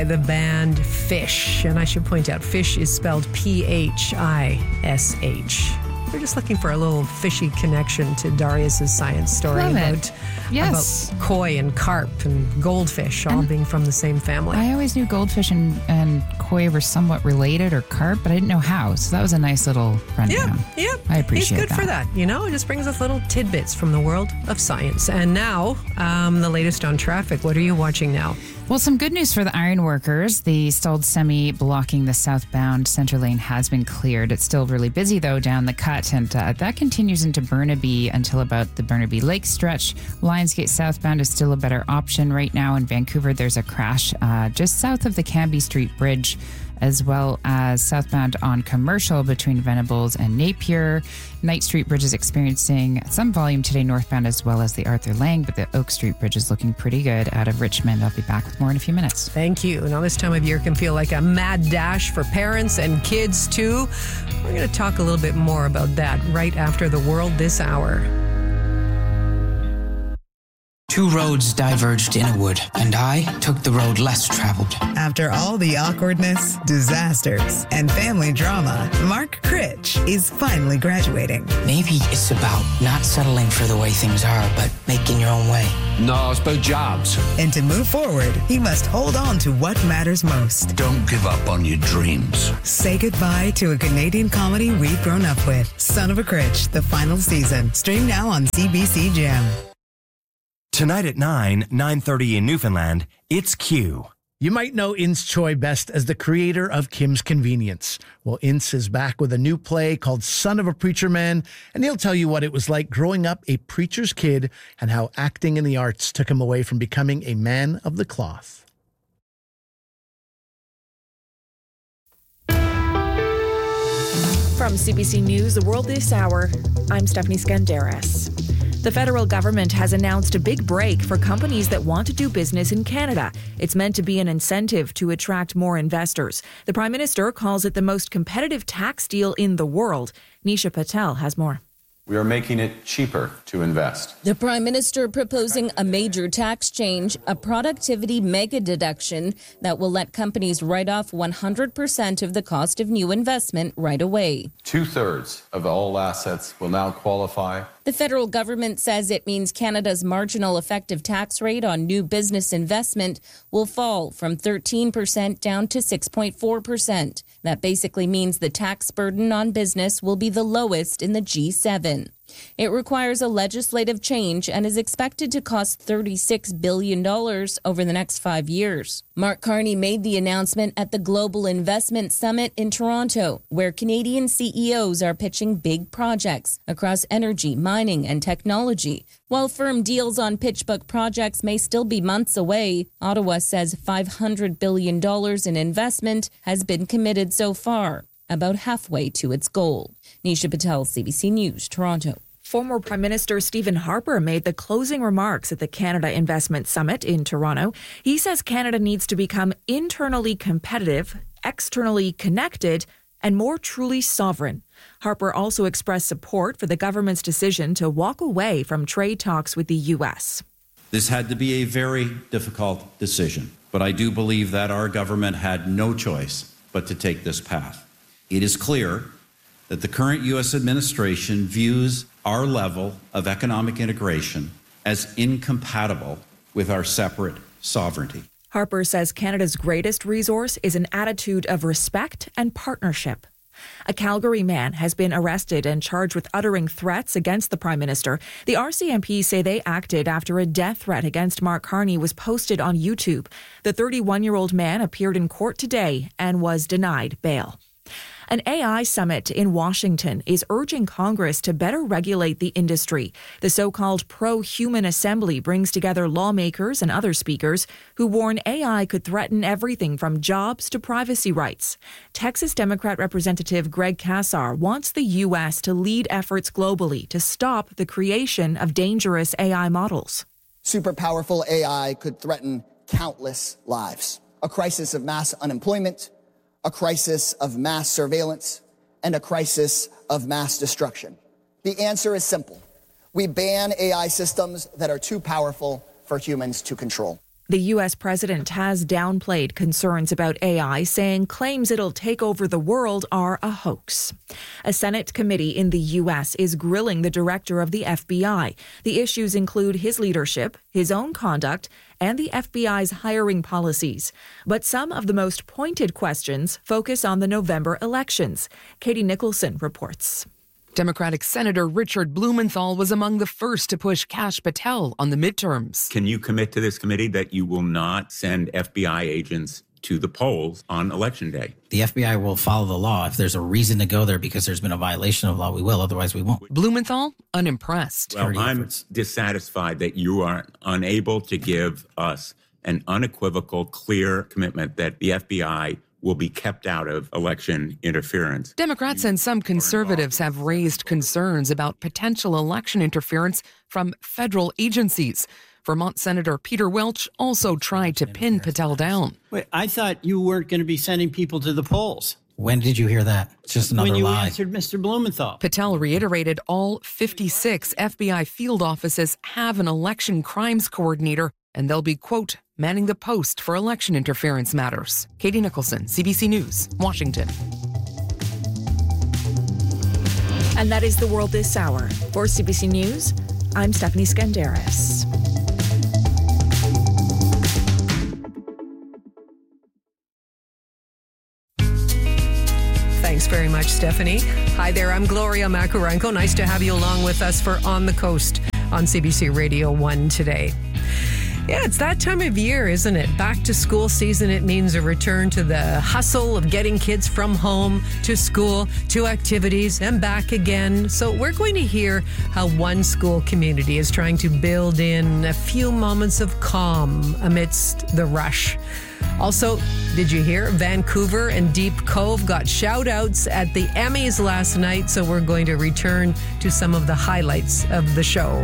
The band Phish, and I should point out, Phish is spelled Phish. We're just looking for a little fishy connection to Darius's science story about koi and carp and goldfish all being from the same family. I always knew goldfish and koi were somewhat related, or carp, but I didn't know how. So that was a nice little rundown. Yeah. I appreciate He's good for that. You know, it just brings us little tidbits from the world of science. And now, the latest on traffic. What are you watching now? Well, some good news for the iron workers. The stalled semi blocking the southbound center lane has been cleared. It's still really busy, though, down the cut, and that continues into Burnaby until about the Burnaby Lake stretch. Lionsgate southbound is still a better option right now. In Vancouver, there's a crash just south of the Cambie Street Bridge, as well as southbound on Commercial between Venables and Napier. Knight Street Bridge is experiencing some volume today northbound, as well as the Arthur Lang, but the Oak Street Bridge is looking pretty good out of Richmond. I'll be back with more in a few minutes. Thank you. Now, this time of year can feel like a mad dash for parents and kids, too. We're going to talk a little bit more about that right after The World This Hour. Two roads diverged in a wood, and I took the road less traveled. After all the awkwardness, disasters, and family drama, Mark Critch is finally graduating. Maybe it's about not settling for the way things are, but making your own way. No, it's about jobs. And to move forward, he must hold on to what matters most. Don't give up on your dreams. Say goodbye to a Canadian comedy we've grown up with. Son of a Critch, the final season. Stream now on CBC Gem. Tonight at 9:30 in Newfoundland, it's Q. You might know Ince Choi best as the creator of Kim's Convenience. Well, Ince is back with a new play called Son of a Preacher Man, and he'll tell you what it was like growing up a preacher's kid and how acting in the arts took him away from becoming a man of the cloth. From CBC News, The World This Hour, I'm Stephanie Skandaris. The federal government has announced a big break for companies that want to do business in Canada. It's meant to be an incentive to attract more investors. The Prime Minister calls it the most competitive tax deal in the world. Nisha Patel has more. We are making it cheaper to invest. The Prime Minister proposing a major tax change, a productivity mega deduction that will let companies write off 100% of the cost of new investment right away. 2/3 of all assets will now qualify. The federal government says it means Canada's marginal effective tax rate on new business investment will fall from 13% down to 6.4%. That basically means the tax burden on business will be the lowest in the G7. It requires a legislative change and is expected to cost $36 billion over the next 5 years. Mark Carney made the announcement at the Global Investment Summit in Toronto, where Canadian CEOs are pitching big projects across energy, mining, and technology. While firm deals on PitchBook projects may still be months away, Ottawa says $500 billion in investment has been committed so far, about halfway to its goal. Nisha Patel, CBC News, Toronto. Former Prime Minister Stephen Harper made the closing remarks at the Canada Investment Summit in Toronto. He says Canada needs to become internally competitive, externally connected, and more truly sovereign. Harper also expressed support for the government's decision to walk away from trade talks with the U.S. This had to be a very difficult decision, but I do believe that our government had no choice but to take this path. It is clear that the current U.S. administration views our level of economic integration as incompatible with our separate sovereignty. Harper says Canada's greatest resource is an attitude of respect and partnership. A Calgary man has been arrested and charged with uttering threats against the Prime Minister. The RCMP say they acted after a death threat against Mark Carney was posted on YouTube. The 31-year-old man appeared in court today and was denied bail. An AI summit in Washington is urging Congress to better regulate the industry. The so-called Pro-Human Assembly brings together lawmakers and other speakers who warn AI could threaten everything from jobs to privacy rights. Texas Democrat Representative Greg Casar wants the U.S. to lead efforts globally to stop the creation of dangerous AI models. Super powerful AI could threaten countless lives. A crisis of mass unemployment, a crisis of mass surveillance, and a crisis of mass destruction. The answer is simple. We ban AI systems that are too powerful for humans to control. The U.S. president has downplayed concerns about AI, saying claims it'll take over the world are a hoax. A Senate committee in the U.S. is grilling the director of the FBI. The issues include his leadership, his own conduct, and the FBI's hiring policies. But some of the most pointed questions focus on the November elections. Katie Nicholson reports. Democratic Senator Richard Blumenthal was among the first to push Kash Patel on the midterms. Can you commit to this committee that you will not send FBI agents to the polls on Election Day? The FBI will follow the law. If there's a reason to go there because there's been a violation of law, we will. Otherwise, we won't. Blumenthal, unimpressed. Well, I'm dissatisfied that you are unable to give us an unequivocal, clear commitment that the FBI will be kept out of election interference. Democrats and some conservatives have raised concerns about potential election interference from federal agencies. Vermont Senator Peter Welch also tried to pin Patel down. Wait, I thought you weren't going to be sending people to the polls. When did you hear that? It's just another lie. When you answered Mr. Blumenthal. Patel reiterated all 56 FBI field offices have an election crimes coordinator, and they'll be, quote, manning the post for election interference matters. Katie Nicholson, CBC News, Washington. And that is the world this hour. For CBC News, I'm Stephanie Skandaris. Thanks very much, Stephanie. Hi there, I'm Gloria Macarenko. Nice to have you along with us for On the Coast on CBC Radio 1 today. Yeah, it's that time of year, isn't it? Back to school season. It means a return to the hustle of getting kids from home to school, to activities, and back again. So we're going to hear how one school community is trying to build in a few moments of calm amidst the rush. Also, did you hear? Vancouver and Deep Cove got shout-outs at the Emmys last night, so we're going to return to some of the highlights of the show.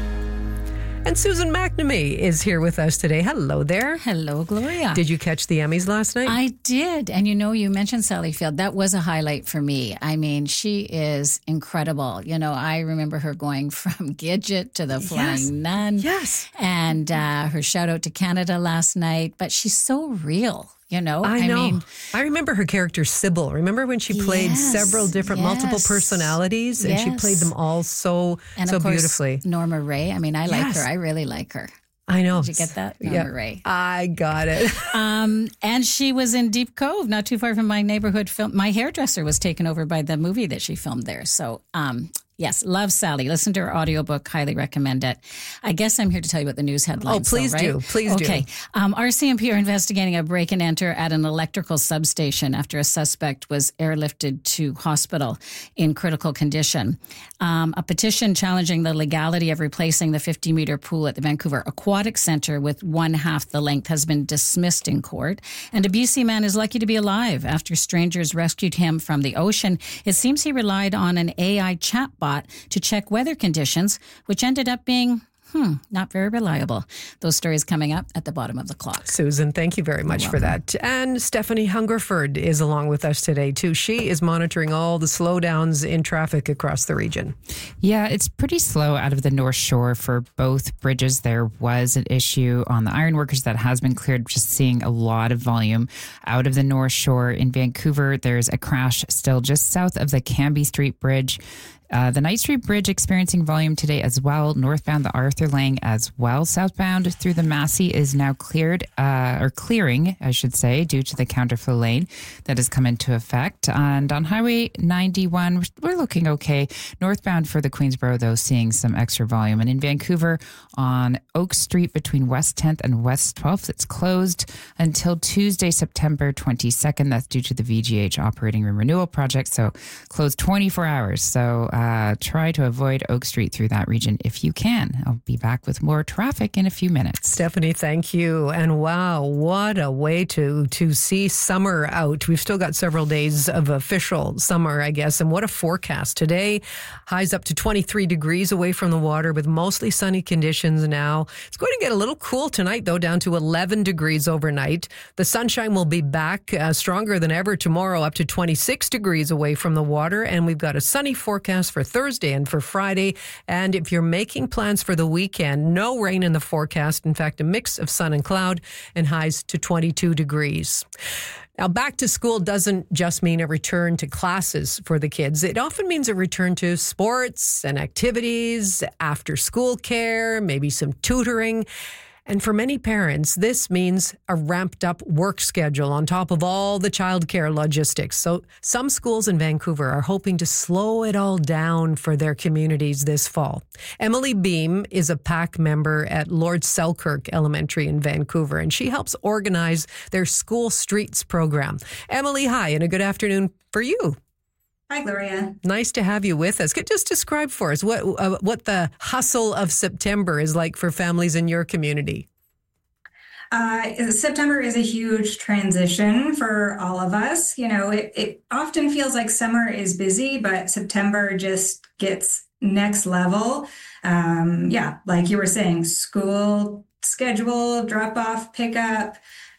And Susan McNamee is here with us today. Hello there. Hello, Gloria. Did you catch the Emmys last night? I did. And you mentioned Sally Field. That was a highlight for me. I mean, she is incredible. I remember her going from Gidget to the Flying Nun. Yes. And her shout out to Canada last night. But she's so real. I know. mean, I remember her character Sybil. Remember when she played several different multiple personalities, and she played them all so beautifully. Norma Ray. I mean, I like her. I really like her. I know. Did you get that? Norma Ray. I got it. And she was in Deep Cove, not too far from my neighborhood film. My hairdresser was taken over by the movie that she filmed there. So, yes, love Sally. Listen to her audiobook. Highly recommend it. I guess I'm here to tell you about the news headlines. Oh, please do. Please do. Okay. RCMP are investigating a break and enter at an electrical substation after a suspect was airlifted to hospital in critical condition. A petition challenging the legality of replacing the 50-meter pool at the Vancouver Aquatic Centre with one half the length has been dismissed in court. And a BC man is lucky to be alive after strangers rescued him from the ocean. It seems he relied on an AI chatbot to check weather conditions, which ended up being not very reliable. Those stories coming up at the bottom of the clock. Susan, thank you very much for that. And Stephanie Hungerford is along with us today, too. She is monitoring all the slowdowns in traffic across the region. Yeah, it's pretty slow out of the North Shore for both bridges. There was an issue on the Ironworkers that has been cleared, just seeing a lot of volume out of the North Shore. In Vancouver, there's a crash still just south of the Cambie Street Bridge. The Knight Street Bridge experiencing volume today as well. Northbound the Arthur Lang as well. Southbound through the Massey is now clearing, I should say, due to the counterflow lane that has come into effect. And on Highway 91, we're looking okay. Northbound for the Queensboro, though, seeing some extra volume. And in Vancouver, on Oak Street between West 10th and West 12th, it's closed until Tuesday, September 22nd. That's due to the VGH operating room renewal project. So closed 24 hours. So try to avoid Oak Street through that region if you can. I'll be back with more traffic in a few minutes. Stephanie, thank you. And wow, what a way to see summer out. We've still got several days of official summer, I guess. And what a forecast. Today, highs up to 23 degrees away from the water with mostly sunny conditions now. It's going to get a little cool tonight, though, down to 11 degrees overnight. The sunshine will be back stronger than ever tomorrow, up to 26 degrees away from the water. And we've got a sunny forecast forecast for Thursday and for Friday. And if you're making plans for the weekend, no rain in the forecast. In fact, a mix of sun and cloud and highs to 22 degrees. Now, back to school doesn't just mean a return to classes for the kids. It often means a return to sports and activities, after school care, maybe some tutoring. And for many parents, this means a ramped up work schedule on top of all the childcare logistics. So some schools in Vancouver are hoping to slow it all down for their communities this fall. Emily Beam is a PAC member at Lord Selkirk Elementary in Vancouver, and she helps organize their School Streets program. Emily, hi, and a good afternoon for you. Hi, Gloria. Nice to have you with us. Just describe for us what the hustle of September is like for families in your community. September is a huge transition for all of us. You know, it often feels like summer is busy, but September just gets next level. Like you were saying, school schedule, drop off, pick up,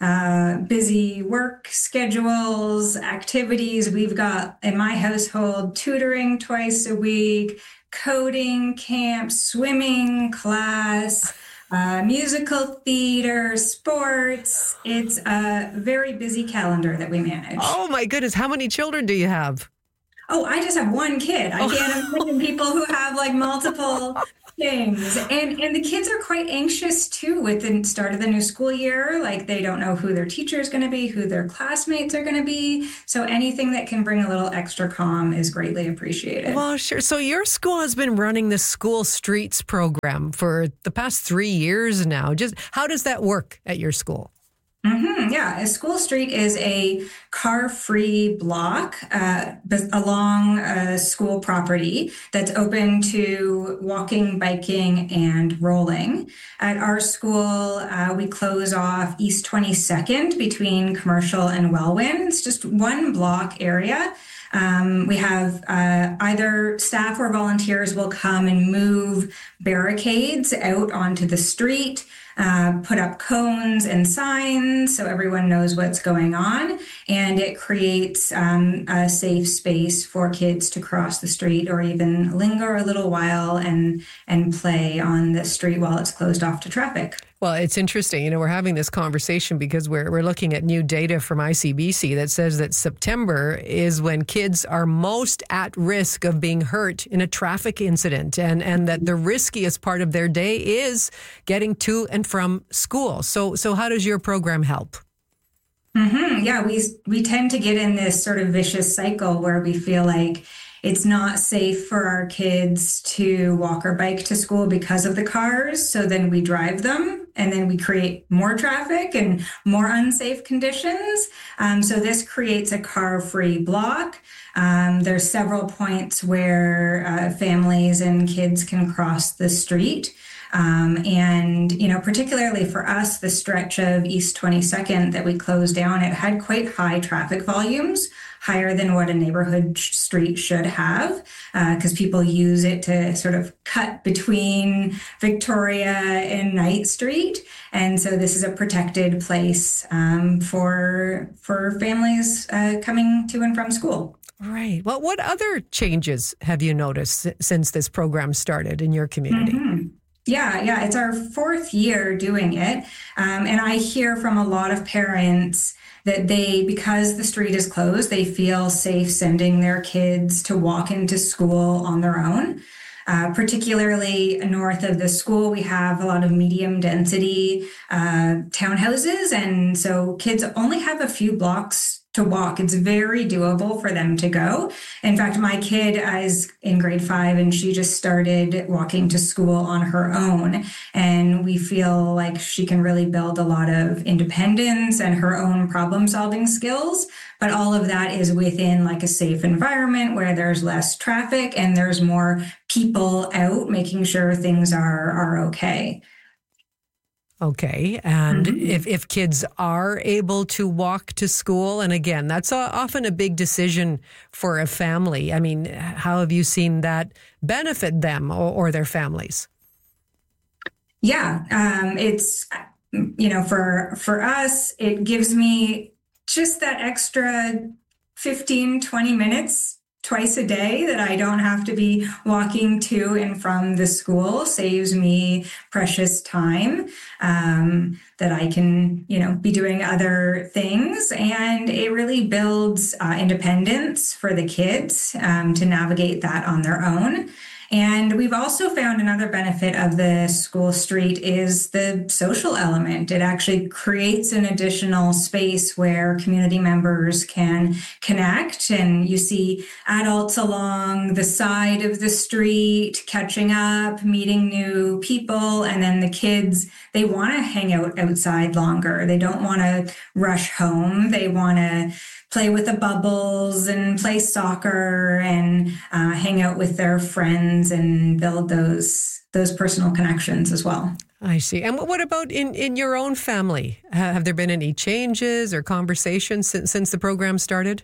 busy work schedules, activities. We've got, in my household, tutoring twice a week, coding camp, swimming class, musical theater, sports. It's a very busy calendar that we manage. Oh my goodness. How many children do you have? Oh, I just have one kid. I can't imagine people who have like multiple things. And the kids are quite anxious too with the start of the new school year. Like they don't know who their teacher is going to be, who their classmates are going to be. So anything that can bring a little extra calm is greatly appreciated. Well, sure. So your school has been running the School Streets program for the past 3 years now. Just how does that work at your school? Yeah, a School Street is a car-free block along a school property that's open to walking, biking, and rolling. At our school, we close off East 22nd between Commercial and Welwyn. It's just one block area. We have either staff or volunteers will come and move barricades out onto the street, put up cones and signs so everyone knows what's going on. And it creates a safe space for kids to cross the street or even linger a little while and play on the street while it's closed off to traffic. Well, it's interesting. You know, we're having this conversation because we're looking at new data from ICBC that says that September is when kids are most at risk of being hurt in a traffic incident and that the riskiest part of their day is getting to and from school. So how does your program help? Yeah, we tend to get in this sort of vicious cycle where we feel like it's not safe for our kids to walk or bike to school because of the cars. So then we drive them and then we create more traffic and more unsafe conditions. So this creates a car-free block. There's several points where families and kids can cross the street. And, you know, particularly for us, the stretch of East 22nd that we closed down, it had quite high traffic volumes, higher than what a neighborhood street should have, because people use it to sort of cut between Victoria and Knight Street. And so this is a protected place for families coming to and from school. Right. Well, what other changes have you noticed since this program started in your community? Yeah, it's our 4th year doing it. And I hear from a lot of parents that because the street is closed, they feel safe sending their kids to walk into school on their own. Particularly north of the school, we have a lot of medium density townhouses. And so kids only have a few blocks to walk. It's very doable for them to go. In fact, my kid is in grade 5 and she just started walking to school on her own. And we feel like she can really build a lot of independence and her own problem solving skills. But all of that is within like a safe environment where there's less traffic and there's more people out making sure things are okay. Okay. And if kids are able to walk to school, and again, that's often a big decision for a family. I mean, how have you seen that benefit them or their families? Yeah. It's, you know, for us, it gives me just that extra 15, 20 minutes twice a day that I don't have to be walking to and from the school saves me precious time that I can, be doing other things. And it really builds independence for the kids to navigate that on their own. And we've also found another benefit of the school street is the social element. It actually creates an additional space where community members can connect, and you see adults along the side of the street catching up, meeting new people, and then the kids, they want to hang out outside longer. They don't want to rush home. They want to play with the bubbles and play soccer and hang out with their friends and build those personal connections as well. I see. And what about in your own family? Have there been any changes or conversations since the program started?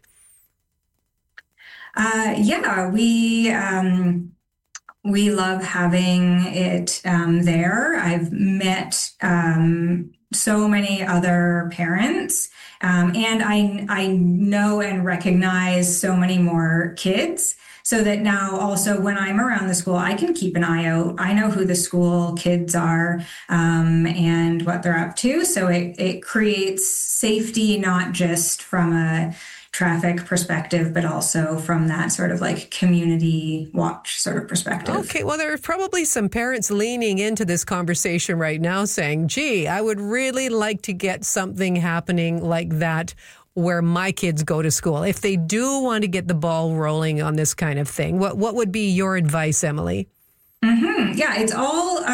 Yeah, we love having it there. I've met so many other parents. And I know and recognize so many more kids, so that now also when I'm around the school, I can keep an eye out. I know who the school kids are and what they're up to. So it creates safety, not just from a traffic perspective, but also from that sort of like community watch sort of perspective. Okay, well, there are probably some parents leaning into this conversation right now saying, gee, I would really like to get something happening like that where my kids go to school. If they do want to get the ball rolling on this kind of thing, what would be your advice, Emily? Mm-hmm. Yeah, it's all